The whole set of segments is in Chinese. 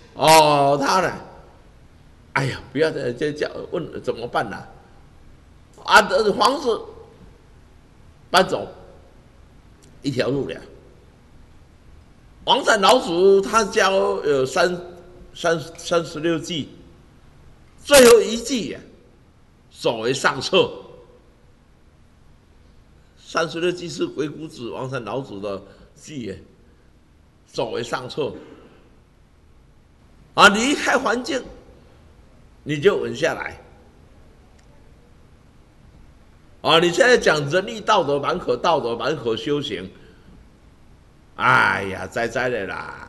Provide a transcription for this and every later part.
哦，他呢，哎呀，不要再叫问怎么办啦、啊？房子搬走一条路了。王禅老祖他教有36计，最后一计呀、走为上策。36计是鬼谷子王禅老祖的计耶，走为上策。啊，离开环境，你就稳下来。啊，你现在讲仁义道德满可道德满可修行，哎呀，栽的啦！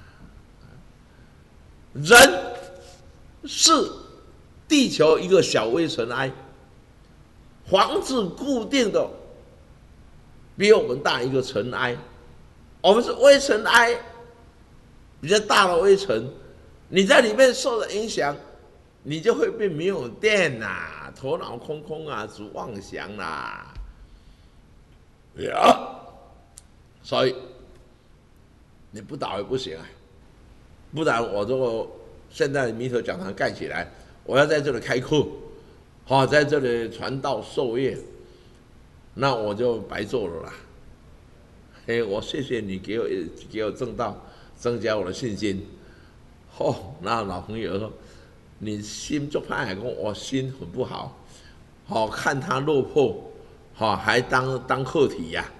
人是地球一个小微尘埃，房子固定的比我们大一个尘埃，我们是微尘埃，比较大的微尘，你在里面受的影响，你就会变没有电啦，头脑空空啊，主妄想啦，呀，所以你不倒也不行啊，不然我这个现在弥陀讲堂盖起来，我要在这里开课，好，在这里传道授业，那我就白做了啦。嘿，我谢谢你给我正道，增加我的信心。哦，那老朋友说，你心做派海公，我心很不好，好、看他落魄，好、还当课题呀、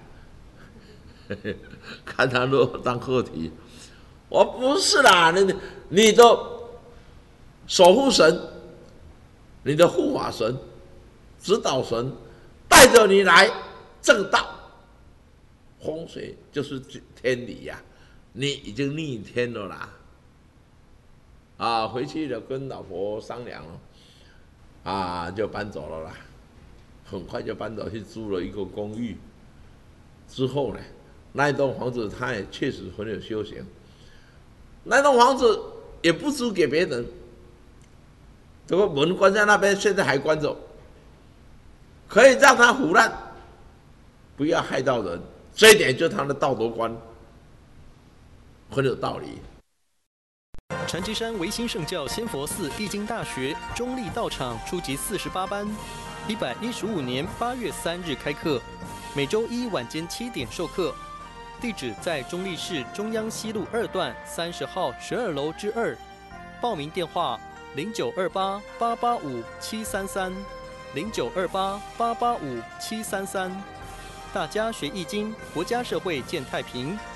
看他当课题，我不是啦，你的守护神，你的护法神、指导神带着你来正道。风水就是天理呀、你已经逆天了啦。啊，回去了跟老婆商量了，啊，就搬走了啦。很快就搬走去租了一个公寓。之后呢，那一栋房子它也确实很有修行。那栋房子也不租给别人，这个门关在那边，现在还关着，可以让它腐烂，不要害到人。这一点就是他的道德观很有道理。 禅机山维新圣教仙佛寺易经大学中立道场初级48班，115年8月3日开课，每周一晚间7点授课。地址在中立市中央西路2段30号12楼之2。报名电话0928-885-733，0928-885-733。大家学易经，国家社会健太平。